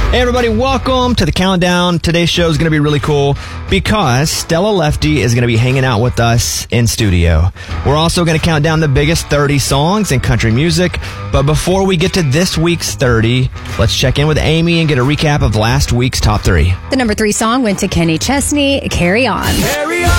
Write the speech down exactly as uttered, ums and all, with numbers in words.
Hey everybody, welcome to the countdown. Today's show is going to be really cool because Stella Lefty is going to be hanging out with us in studio. We're also going to count down the biggest thirty songs in country music. But before we get to this week's thirty, let's check in with Amy and get a recap of last week's top three. The number three song went to Kenny Chesney, Carry On. Carry on.